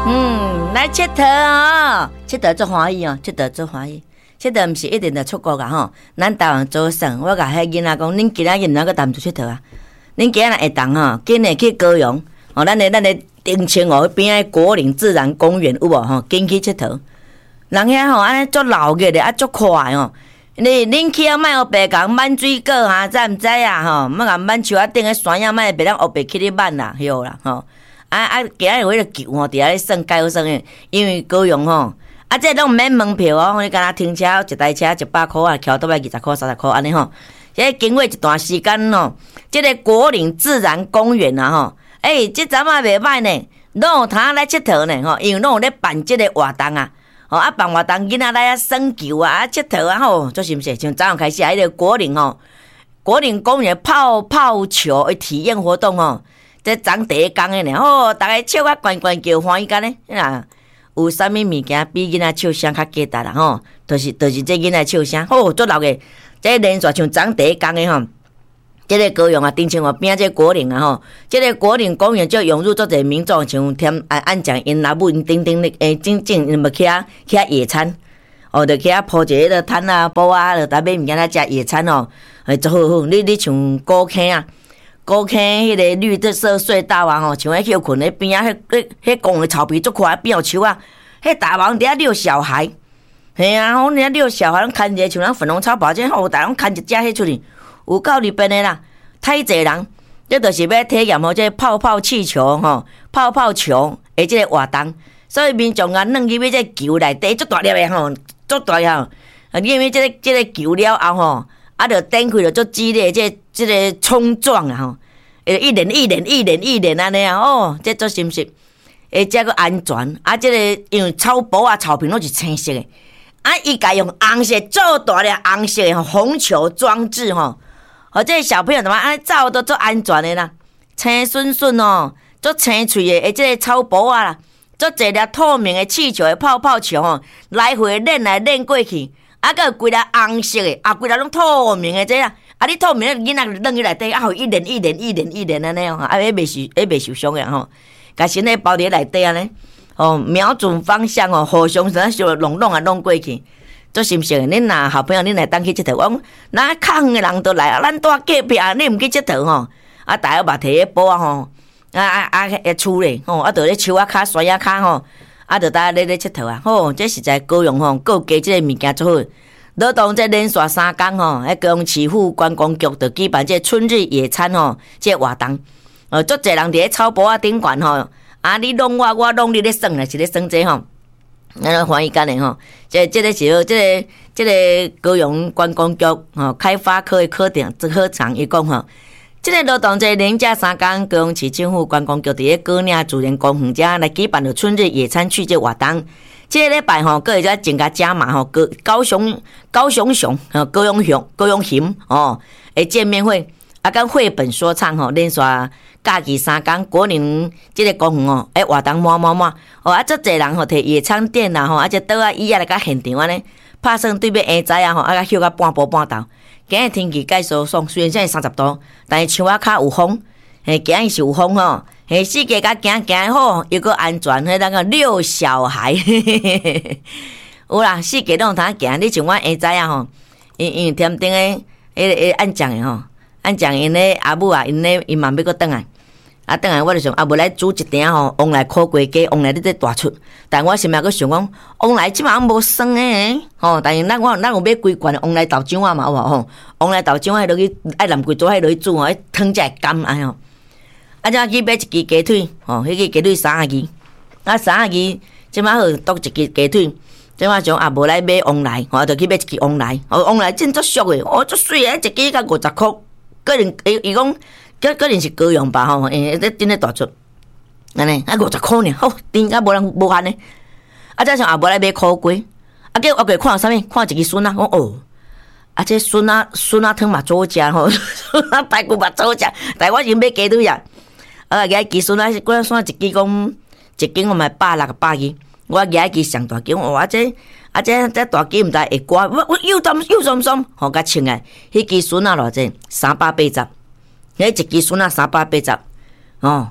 来佚佗哦，佚佗足欢喜哦，佚佗足欢喜。佚佗毋是一定着出国噶吼，咱台湾做算，我甲迄囡仔讲，恁今仔日毋通个谈做佚佗啊？恁今仔日会当吼，紧诶去高雄，吼，咱诶丁清湖边仔国岭自然公园有无吼？紧去佚佗。人遐吼安尼足闹热诶，啊足快吼。恁去啊，莫黑白讲满水果哈，知毋知啊？吼，莫甲满树啊顶诶山影，莫别咱黑白去咧挽啦，晓啦吼。今仔日迄个球吼，伫遐咧算介好算诶，因为高雄吼。啊，这拢毋免门票哦，你敢若停车一台车100块啊，桥倒来20块、30块安尼吼。这经过一段时间吼，这个国岭自然公园啊吼，这阵啊袂歹呢，拢有通来佚佗呢吼，因为拢有咧办这个活动啊，吼啊办活动囡仔来啊耍球啊，佚佗啊吼，做是毋是？从早上开始啊，迄个国岭国岭公园泡泡球的体验活动吼，这昨第一天的呢，吼，大家笑啊关关叫欢喜干呢，啊。有啥物物件比囡仔笑声较简单啦吼？就是这囡仔笑声，吼足闹个，这连续像昨第一天的吼，这个高雄啊，丁清湖边这国岭啊吼，这个国岭公园就涌入足侪民众，像添按讲因阿母因顶顶咧，真正因要去野餐，哦，就去铺一个摊啊、布啊，就搭买物件来食野餐哦，足好好。你像高坑啊。高坑迄个绿色隧道啊吼，像迄休困咧边啊，迄公园草皮足快变树啊，迄大王伫遐遛小孩，嘿啊，阮遐遛小孩，拢牵一个像咱粉红草包这好大，拢牵一只迄出去，有够利便的啦，太济人，这就是要体验吼，这泡泡气球吼，泡泡球的这个活动，所以民众啊，弄去这球内底足大粒的吼，足大粒吼，因为这个球了后吼。啊，就展开就足激烈，这个冲撞啊吼，一连安尼啊，哦，这足是毋是？这个安全啊，这个因为草坡啊、草坪拢是青色的，啊，伊家用红色做大粒红色的红球装置吼，这小朋友怎么安尼走都足安全的啦，青顺顺哦，足青翠的，这个草坡啊啦，足一粒透明的气球的泡泡球吼，来回练来练过去。啊，个规粒红色的，啊，规粒拢透明的这啦，啊，你透明的囡仔扔去内底，啊，互一连安尼哦，啊，袂受伤的吼，甲身体包伫内底安尼，哦，瞄准方向哦，互相啥就弄啊弄过去，做是毋是？恁若好朋友恁来当去佚佗，我讲那较远的人都来啊，咱住隔壁啊，你毋去佚佗吼，啊，大家嘛摕迄布啊吼，厝咧吼，啊，着咧树啊骹、山啊骹吼。啊，就大家咧佚佗啊！吼，这实在高雄吼，各加这个物件做好。劳动这连续3天吼，高雄市府观光局就举办这春日野餐吼，这活动。足侪人伫咧草坡啊顶悬吼，啊，你弄我，我弄你咧耍啦，是咧耍这吼。咱欢喜干的吼，这个是这个高雄观光局吼开发科的科长伊讲吼。这个劳动节连假3天，高雄市政府观光局伫咧高岭自然公园遮来举办了春日野餐去这活动。这个礼拜吼，佫会再增加加码吼，高雄熊哦，诶见面会啊，跟绘本说唱吼，连续假期3天，国岭这个公园哦，活动满哦，啊，足侪人吼摕野餐垫啦吼，啊，这桌啊椅啊来甲现场安尼，拍算对面下仔啊吼，啊，休到半晡半昼。今日天气介爽爽，虽然现在30度，但是树仔较有风，今日是有风吼，四界甲行好，又个安全，那个遛小孩，有啦，四界拢有通行，你像我下仔啊吼，因为添顶诶，按讲诶吼，按讲因咧阿母啊，因嘛要搁转来。啊，等下我就想啊，无来煮一鼎吼，往来烤鸡鸡，往来你这大出。但我心内佫想讲，往来即马无酸诶，吼。但是咱有买规罐往来豆浆啊嘛，有无吼？往来豆浆迄落去爱淋几撮迄落去煮吼，迄汤才会甘安吼。啊，再去买一支鸡腿，吼，迄个鸡腿30支，啊30支，即马好剁一支鸡腿，即马想啊，无来买往来，吼，就去买一支往来，哦，往来真足俗诶，哦，足水诶，一支才50块，个人伊讲。个人是高雄吧吼，咧顶咧大出，安尼啊50块呢，好，顶甲无人无限呢。啊，再像也无来买烤鸡，啊，叫我过看啥物？看一支笋啊，讲哦，啊，这笋啊汤嘛做食吼，笋啊排骨嘛做食，但我是买鸡腿啊，啊，个鸡笋啊，我算一支讲一斤我卖160个100支，我个支上大斤，哇，这大鸡毋知会刮，我又酸酸，互甲称诶，迄支笋啊偌济380。迄一支笋啊380，哦，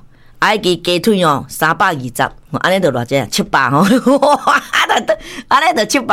啊，支鸡腿哦，320，安尼就偌济700吼，安尼就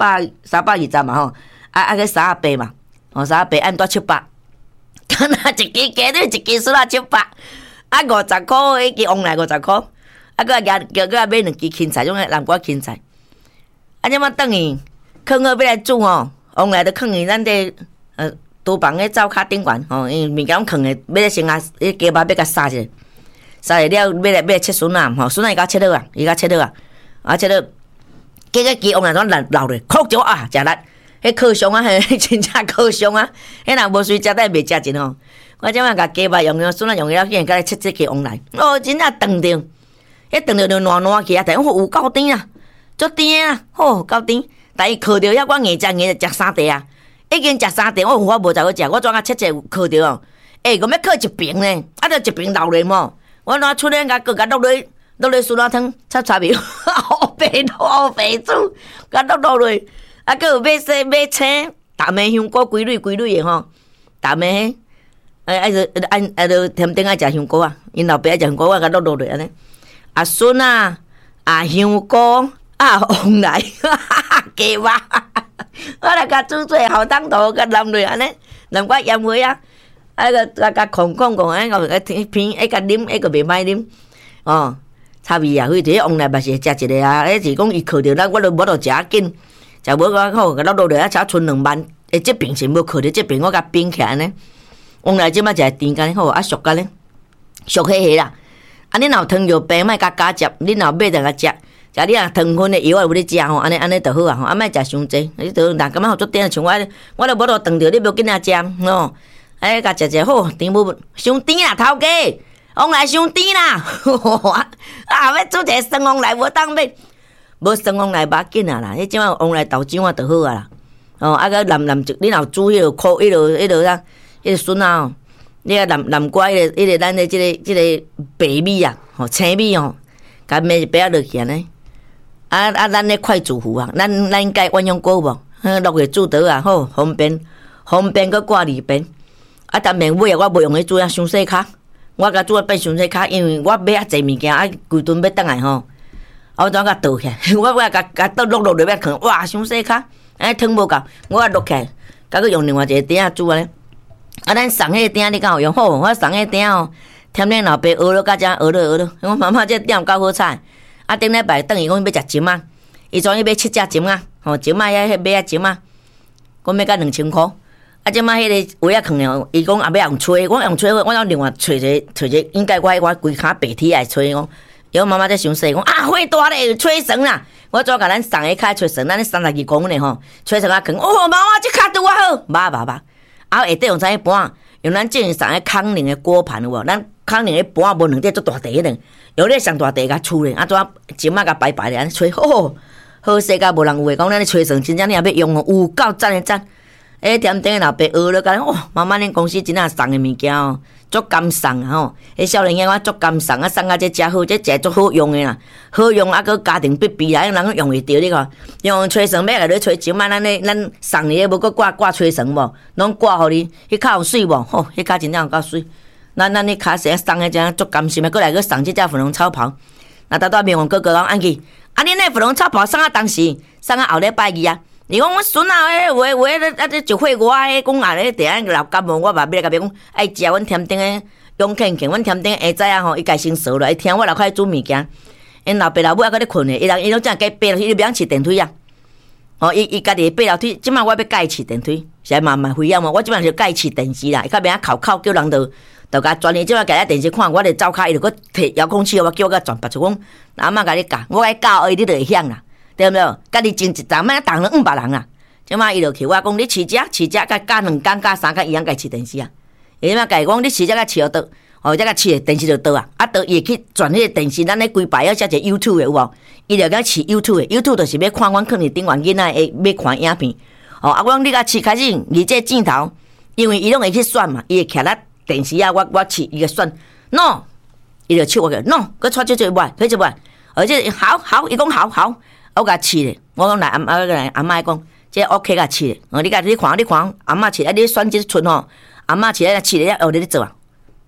700，320嘛吼，个38嘛，38按多700，敢若一支鸡腿一支笋啊700，啊50块迄支往来50块，啊个叫买2支芹菜，种南瓜芹菜，啊即马等于放好要来煮吼，往来就放伫咱这厨房个灶骹顶悬吼，因为物件拢放诶，要先啊，迄鸡肉要甲杀者。杀了要来切笋啊，吼，笋啊伊甲切好啊，切好，结果鸡往来怎流落，哭着啊，食力，迄烤箱啊，真正烤箱啊，迄若无水食得袂食真吼。我即摆甲鸡肉用笋啊用了，竟然甲来切这鸡往来，哦，真正长着，迄长着就烂起啊，但有够甜啊，足甜啊，吼，够甜，但伊烤着遐，我硬食3块啊，已经食3块，我无再好食，我怎啊切烤着哦？我要烤一边呢，啊，着一边流咧么？我拿出来甲落落笋仔汤，插面，好白煮，甲落落，啊，佮有买青，大梅香菇规蕊的吼，大梅，就添丁爱食香菇啊，因老爸爱食香菇，我甲落落安尼，啊笋啊，啊香菇，啊往来，鸡肉，我来甲煮做好汤头，甲淋落安尼，淋我盐味啊。甲空，安个偏，甲啉，个袂歹啉，哦，差味啊！所以这往来嘛是食一个啊，是讲伊靠着咱，我都无食紧，食无讲好，甲落落来啊，才剩2万，这边是无靠着，这边我甲冰起来呢。往来即摆食甜干好，啊俗干呢，俗迄啦。啊，你若有糖尿病，莫甲加食，你若买着甲食。食你若糖分的药有咧食吼，安尼就好啊吼，啊莫食伤济，你都若感觉好足甜，像我都无落长着，你无紧仔食吼。甲食好，甜无伤甜啦，头家，往来伤甜啦，啊！要煮一个酸往来无当买，无酸往来无紧啊啦，迄种往来豆浆啊就好啊啦。哦，啊个淋你若煮迄落苦，迄落啥，迄个笋啊吼，你啊淋瓜迄个咱的即个白米啊，吼青米吼，甲糜一杯落去安尼。咱咧快煮壶啊，咱应该鸳鸯锅无？落去煮倒啊，好方便，佮挂里边。啊，但面尾啊，我无用去煮啊，伤细卡。我甲煮啊变伤细卡，因为我买啊济物件，啊规顿要倒来吼。啊，我怎甲倒起来？我甲倒落落要放，哇，伤细卡，哎，汤无够，我落起来，甲佮用另外一个鼎仔煮安尼。啊，咱送迄个鼎你敢有用？好，我送迄个鼎哦，添恁老爸学了，甲只学了。我妈妈这鼎够好菜。啊，顶礼拜等伊讲要食金啊，伊昨日买7只金啊，吼，金啊遐买啊金啊，讲要甲2000块。啊，即摆迄个位啊，放了，伊讲也要用吹，我用吹，我另外找一个，应该我规骹白铁来吹讲。因为妈妈在想说讲啊，火大咧，吹绳啦！我怎甲咱送个卡吹绳，咱32公分的吼，吹绳啊扛，哦，妈妈这卡拄啊好，麻。啊，下底用啥盘？用咱之前送个康宁的锅盘有无？咱康宁的盘无2块足大地的，用咧上大地甲厝咧，啊，怎金仔甲白白的安尼吹，好势甲无人有诶，讲咱咧吹绳真正你也要用哦，有够赞的赞。点点老爸学了，讲哇，妈妈恁公司真正送的物件哦，足甘送啊吼！迄少年兄我足甘送啊，送啊这真好，这真足好用的啦，好用啊，佮家庭必备啦，人用会着你看。用吹绳要来你吹钱嘛，咱送你无佮挂吹绳无，拢挂互你，迄骹有水无？吼，迄骹真正有够水。咱迄骹时送的真足甘心的，佮来佮送这只粉红草袍。那倒面王哥哥讲安去，啊，恁那粉红草袍送啊当时，送啊后礼拜二啊。你讲我孙啊，话这就会我讲啊咧，第下老感冒，我嘛要甲别讲爱食阮添丁诶永庆庆，阮添丁下早啊吼，伊家先熟了，伊听我老快煮物件，因老爸老母还搁咧困咧，伊拢正加爬落去，伊不想饲电梯啊。哦，伊家己爬楼梯，即摆我要教伊饲电梯，是慢慢飞啊嘛。我即摆就教伊饲电视啦，伊较免啊哭叫人就甲转去，即摆家电视看，我咧走骹，伊就搁摕遥控器，我叫我甲转拔出讲，阿妈甲你教，我甲教伊，你就会晓啦。对毋对？家己种一丛，莫当了500人啊！即摆伊就去，我讲你饲只，甲教2天、教3天，伊通家饲电视啊。伊即摆家己讲你饲只甲饲到倒，哦，才甲饲的电视就倒啊。啊，倒伊会去转迄个电视，咱咧规排要写一个 YouTube 的有无？伊就甲饲 YouTube 的 ，YouTube 就是要看阮放伫顶悬囡仔会要看影片。哦，啊，我讲你甲饲开始，而这镜头，因为伊拢会去选嘛，伊会徛咧电视啊，我饲伊个选 ，no， 伊就笑我个 ，no， 佮带这袂，推这袂，而且好，伊讲好。我甲饲咧，我讲来阿妈讲，这 OK 甲饲咧。哦，你看，阿妈饲，你选即出吼，阿妈饲咧饲咧，学你咧做啊。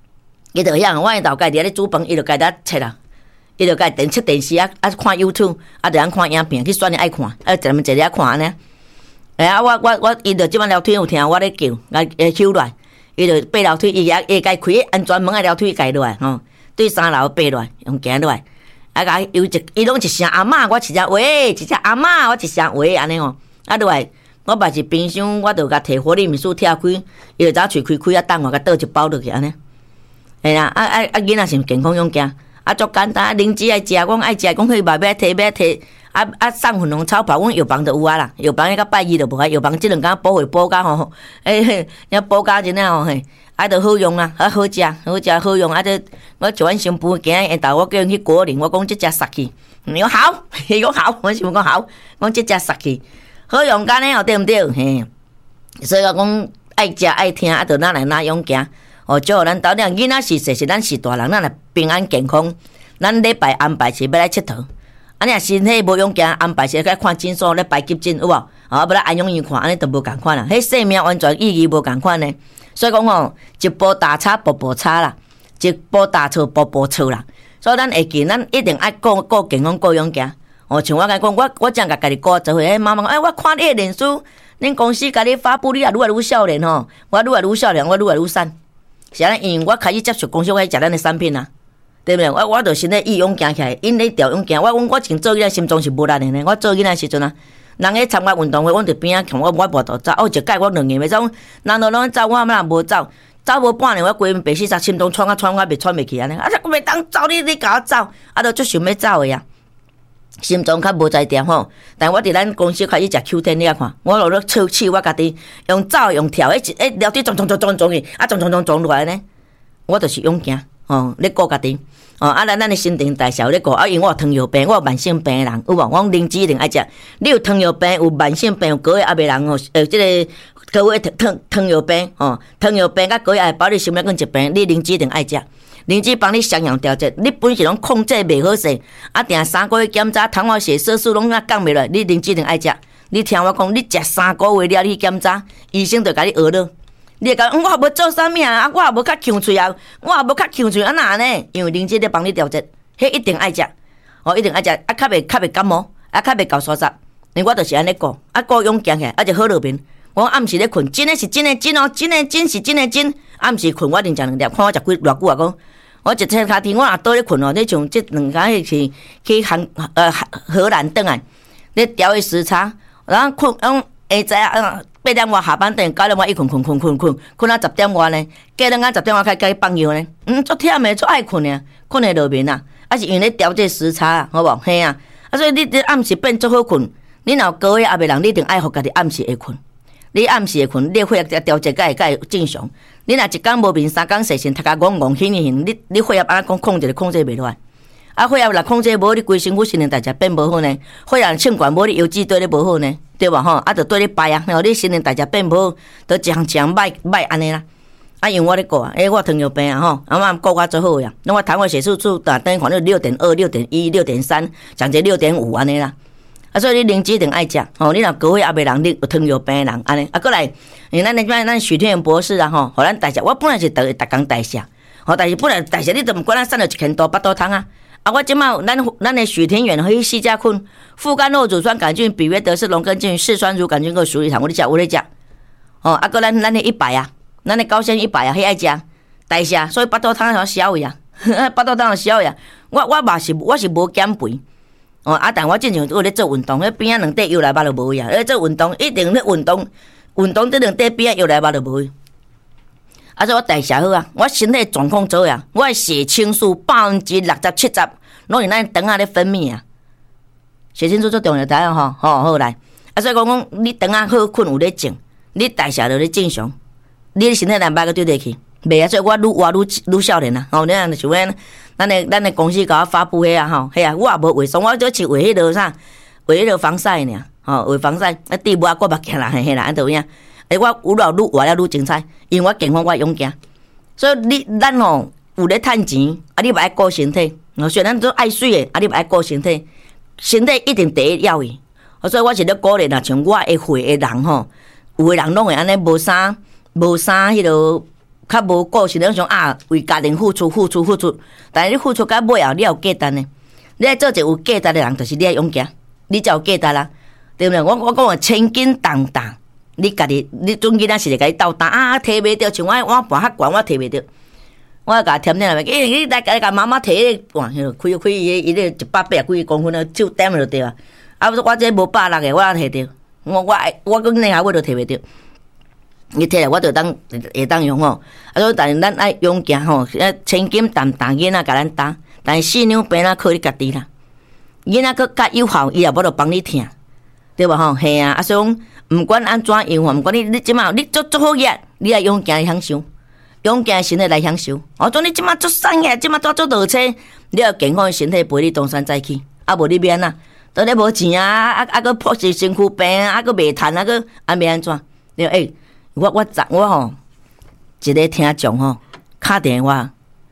伊就遐，我迄头家伫咧煮饭，伊就家己切啦，伊就家己切电视啊，看 YouTube， 就通看影片，去选伊爱看，专门坐咧看安尼。我伊就即摆楼梯有听我咧叫，收落来，伊就爬楼梯，伊家开安全门楼梯开落来吼，对3楼爬落来，用行落来，甲伊拢一声阿嬷，我一声喂，一声阿嬷，我一声喂安尼吼，落来。我把一冰箱，我就甲摕火力面数拆开，伊就早喙开等我，甲倒一包落去安尼。嘿啦，囡仔是健康勇健，足简单。灵芝爱食，我爱食，讲去买要摕，送粉红草包，阮药房就有啊啦。药房迄个拜二就无啊，药房即两工补货补甲吼，补甲真诶吼嘿，就好用啊，好食好用，我食完新妇今日下昼我叫因去果林，我讲即只杀去，伊讲好，伊讲好，我是讲好，讲即只杀去。好用干呢哦，对毋对？嘿，所以我讲爱食爱听，就咱来哪用行。祝福咱斗阵囡仔是咱是大人，咱来平安健康。咱礼拜安排是要来佚佗，安尼身体无用行，安排是来看诊所咧排急诊有无？要来安养院看，安尼都无共款啦。迄生命完全意义无共款呢。所以讲吼，一步踏差，步步差啦；一步踏错，步步错啦。所以咱会记，咱一定爱顾健康，顾用行。像我甲讲，我正甲家己顾做伙，妈妈讲，我看你的脸书，恁公司甲你发布，你也愈来愈少年吼，我愈来愈少年，我愈来愈瘦。是安尼，因为我开始接触公司，我去食咱的产品啊，对不对？我就身体意勇行起来，因咧调勇行。我讲我前做囡仔心脏是无力的呢，我做囡仔时阵啊，人咧参加运动会，阮伫边仔看我无度走，一届我2年袂走，人都拢走，我若无走。走无半年，我规面白死，心脏喘我袂喘袂去安尼，我袂当走，你甲我走，就足想要走的呀。心脏较无在点吼，但我伫咱公司开始食 Q10， 你看，我落咧操气，我家己用走用跳，聊天撞去，撞落来呢，我就是勇行哦，咧顾家己哦，咱的新陈代谢咧顾，因为我有糖尿病，我有慢性病的人，有无？我灵芝一定爱食。你有糖尿病，有慢性病，有高血压的人哦，即个高血糖尿病哦，糖尿病甲高血压包你心血管疾病，你灵芝一定爱食。灵芝帮你双阳调节，你本是拢控制袂好势，定3个月检查，糖化血色素拢降袂落，你灵芝一定爱食。你听我讲，你食3个月了，你去检查，医生就甲你学了。你会讲，我也无做啥物啊，我也无较呛喙啊，我也无较呛喙，哪呢？因为灵芝咧帮你调节，迄一定爱食，哦，一定爱食，较袂感冒，较袂搞沙沙。我就是安尼顾，顾勇行起来，就好落眠。我暗时咧困，真诶是真诶真哦，真诶真是真诶真。暗时困，我一定食2粒，看我食偌久啊讲。我一天脚天，我若倒咧困哦，你像即2天是去荷兰转来，咧调迄时差，然后困，下昼8点外下班等9点外一困到10点外呢，过两间10点外开始放药呢，足忝诶，足爱困诶，困会落眠啊，是因为咧调这时差啊，好无？嘿啊，所以你暗时变足好困，你若高血压的人，你一定爱互家己暗时会困。你暗时会困，你血压调节会正常。你若一天无眠，3天洗身，头壳戆起你血压安怎控制袂落来？血压若控制无，你规身躯新陈代谢变无好呢。血压称管无，你油脂对你无好呢，对吧？吼，就对你败啊！你新陈代谢变无好，就一项歹安尼啦。因为我咧顾啊，我糖尿病啊吼，我顾我做好呀。那我糖化血色素等于看到6.2、6.1、6.3，上者6.5安尼啦。所以你灵芝一定爱食，吼！你若高血压的人，你有糖尿病的人，安尼过来，因为咱许天元博士啊，吼，互咱代谢。我本来是逐工代谢，吼，但是本来代谢你都毋管咱瘦了1斤多8多汤啊。我即马咱的许天元和细加坤、富甘肉乳酸杆菌、比约德氏龙根菌、视酸乳杆菌个鼠李糖，我咧食，哦，过咱的100啊，咱的高纤100啊，迄爱食代谢，所以8多汤消去啊，8多汤消去啊。我嘛是无减肥。哦，但我正常有咧做运动，迄边仔2块腰来肉就无呀。做运动一定咧运动这2块边仔腰来肉就无。所以我代谢好啊，我身体状况做呀，我的血清素60%、70%拢是咱肠仔咧分泌啊。血清素最重要知影吼，好来。所以讲你肠仔好困有咧静，你代谢就咧正常，你身体难歹个对得去。袂啊，所以我愈活愈少年啊。吼，你看像咱的公司甲我发布迄啊，吼，迄啊，我也无为爽，我只是为迄落啥，为迄落防晒尔，吼，为防晒，底部我目镜啦，嘿啦，安怎样？我愈老愈活了愈精彩，因为我健康我勇行，所以咱吼有咧趁钱，你嘛爱顾身体，虽然咱都爱水的，你嘛爱顾身体，身体一定第一要义。所以我是咧鼓励啦，像我会的人吼，有的人拢会安尼无啥迄落。 较无个性，拢想为家庭付出，但是你付出到尾后，你有价值呢。你爱做一个有价值的人，就是你爱勇敢，你才有价值啦，对不对？我讲千斤重担，你家己，你准囡仔是会甲你斗担摕袂着，像我盘较悬，我摕袂着。我甲添点来，你来甲妈妈摕，哇，开伊个180几公分的手点就对啊。我这无160个，我摕着，我讲你下我都摕袂着。你摕来我就会当用吼。所以但是咱爱勇敢吼，千斤重担囡仔甲咱担，但是四两病仔靠你家己啦。囡仔佫较有效，伊也无得帮你听，对无吼？嘿啊，所以讲，毋管安怎样吼，毋管你即马你做好嘢，你爱勇敢来享受。勇敢的身体来享受，总你即马做瘦个，即马做倒车，你要健康的身体陪你东山再起，无你免啊，当你无钱佫迫是身躯病佫袂趁佫安要安怎？对我吼，一个听众吼，打电话，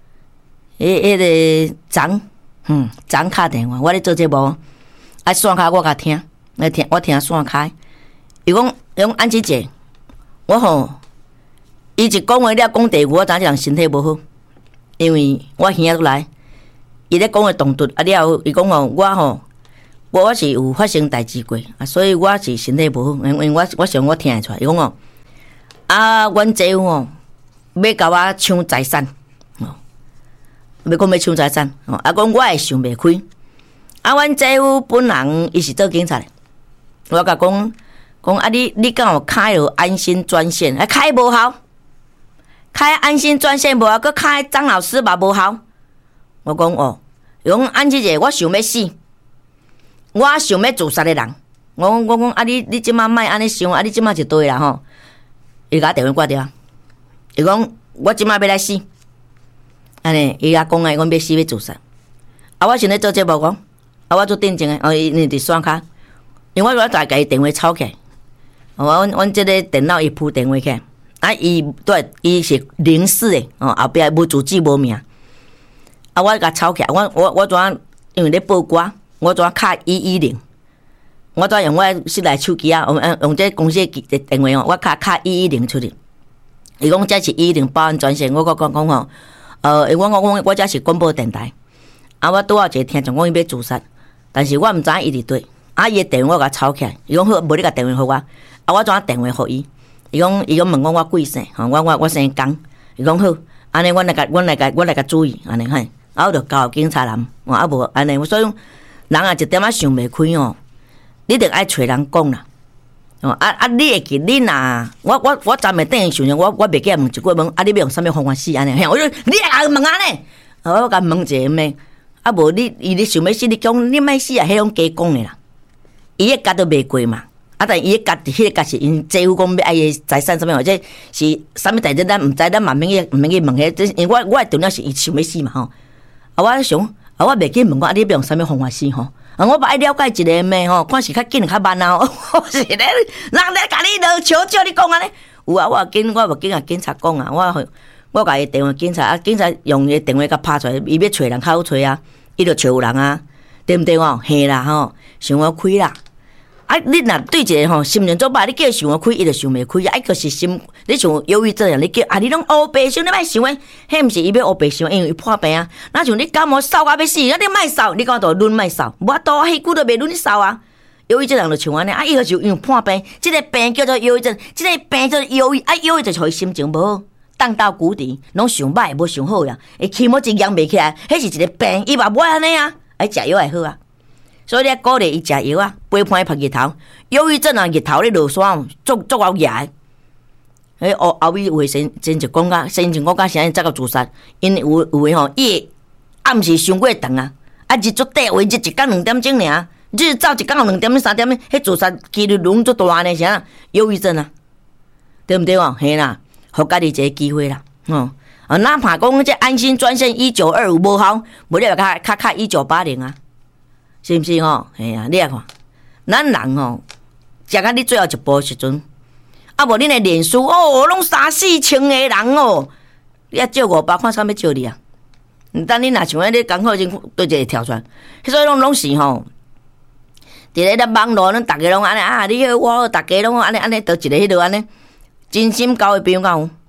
个昨打电话，我咧做节目，线卡我甲听，我听线卡，伊讲安姐姐，我吼。伊一讲话了，讲第二，我知影这人身体无好，因为我兄仔来，伊咧讲话动作了后，伊讲我是有发生代志过，所以我是身体无好，因为我想我听会出来，伊讲阮姐夫要甲我抢财产，要讲要抢财产，讲我会想袂开，阮姐夫本人伊是做警察的，我甲讲你敢有开了安心专线，开无效。开安心专线无效，佮开张老师嘛无效。我讲用安姐姐，我想要死，我想要自杀的人。我讲你即马莫安尼想，你即马就对啦吼。伊甲电话挂掉，伊讲我即马要来死，安尼伊甲讲阮要死要自杀。我现在做节目讲，我做定情的，伊伫线卡，因为我大家电话抄起来，阮即个电脑伊铺电话起来。伊是04的后壁无自己无名。我甲抄起来，我怎因为咧报歌，我怎卡110，我怎用我室内手机用这公司的电话我卡110出去。伊讲这是110报案专线，我讲吼，我这是广播电台。我拄好一个听众讲伊要自杀，但是我毋知伊伫对。伊的电话我甲抄起来，伊讲好，无你甲电话互我，我怎电话互伊？伊讲问我贵姓，我姓江。伊讲好，安尼我来甲注意，安尼嘿，我就交警察人，无安尼，所以人一点想袂开哦，你得爱找人讲啦。你会记你若我昨暝等于想我袂记问一句问，你要用啥物方法死安尼？我说你来问安尼，我甲问一下咩？无你想要死，你讲你莫死啊，迄种假讲的啦，伊个家都袂过嘛。但伊个家迄个家是因姐夫讲要爱伊财产啥物，或者是啥物代志，咱毋知，咱嘛免去问迄。因为我重要是伊想要死嘛吼。我想，我袂记问我你要用啥物方法死吼。我把爱了解一个咩吼，看是较紧较慢啊。是咧，人咧甲你落求救，你讲安尼有啊？我无紧甲警察讲啊。我甲伊电话警察，警察用伊电话甲拍出来，伊要找人较好找啊，伊就找有人啊，对毋对哦？嘿啦吼，想要开啦。你若对一个吼心情做歹，你叫伊想要开，伊就想袂开。一个是心，你像忧郁症样，你叫你拢乌白想，你莫想诶，迄毋是伊要乌白想，因为伊破病啊。那像你感冒扫到要死，你莫扫，你讲都轮莫扫，无多迄久都袂轮扫啊。忧郁症人就像安尼，伊就因为破病，即个病叫做忧郁症，即个病叫做忧郁，忧郁就互伊心情无好，荡到谷底，拢想歹无想好呀，会起毛一养袂起来，迄是一个病，伊嘛无安尼啊，爱食药会好啊。所以你鼓励伊食药啊，陪伴伊晒日头。忧郁症啊，日头咧落山，足熬夜的。后尾卫生真就讲甲，先前讲甲啥才到自杀，因为有诶吼，伊暗时伤过长啊，日足短话，日一工2点钟尔，日走一工2点3点，迄自杀几率拢足大呢，啥？忧郁症啊，对毋对哦？嘿啦，互家己一个机会啦，哪怕讲这安心专线1925无效，无你就较1980啊。是毋是吼？嘿啊，你来看，咱人吼，食到你最后一步时阵，无恁的脸书拢3-4千个人哦，你啊借500看啥物借你啊？等你若像迄个刚好前对一个跳出来，所以拢是吼，伫咧咱网络，咱逐个拢安尼你好我好，逐个拢安尼倒一个迄落安尼，真心交的朋友有，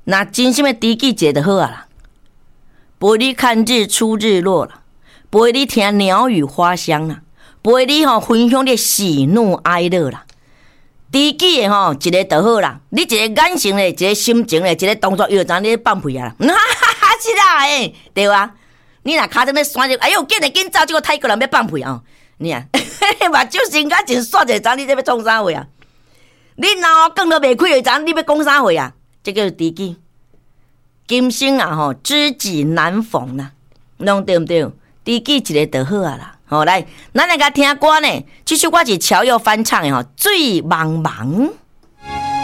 那真心的知己一个就好啊啦，陪你看日出日落啦，陪你听鸟语花香啦，陪你分享你喜怒哀乐啦。知己的一个就好啦，你一个眼神的，一个心情的，一个动作，又知你放屁啊啦，哈哈哈，是啦诶，对啊。你若骹顶咧闪着，哎呦，紧走，这个泰国人要放屁哦！你啊，目睭伸甲真煞者，知你这要创啥话啊？你脑讲都袂开，就知你要讲啥话啊？这叫知己。今生啊，知己难逢啦，拢对毋对？知己一个就好啊啦。来，咱来甲听歌呢，这首歌是乔佑翻唱的《醉茫茫》。